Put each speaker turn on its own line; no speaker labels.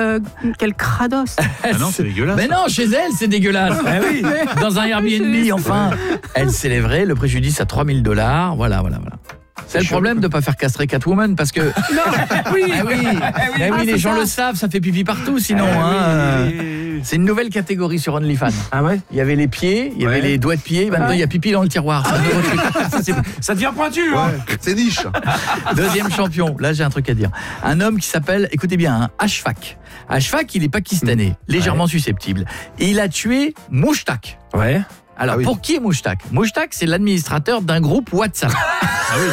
quel crados.
Ah non, c'est dégueulasse.
Mais non, chez elle, c'est dégueulasse.
oui.
Dans un Airbnb, enfin. Elle s'élèverait le préjudice à $3 000. Voilà. C'est le problème de ne pas faire castrer Catwoman parce que...
Oui.
Les gens le savent, ça fait pipi partout sinon. C'est une nouvelle catégorie sur OnlyFans.
Ah ouais.
Il y avait les pieds, il y avait les doigts de pied, maintenant il y a pipi dans le tiroir. C'est un nouveau truc.
Ça devient pointu, hein.
C'est niche.
Deuxième champion, là j'ai un truc à dire. Un homme qui s'appelle, écoutez bien, Ashfaq. Ashfaq, il est pakistanais, légèrement susceptible. Et il a tué Mushtaq.
Ouais.
Alors, pour qui est Mushtaq ? Mushtaq, c'est l'administrateur d'un groupe WhatsApp.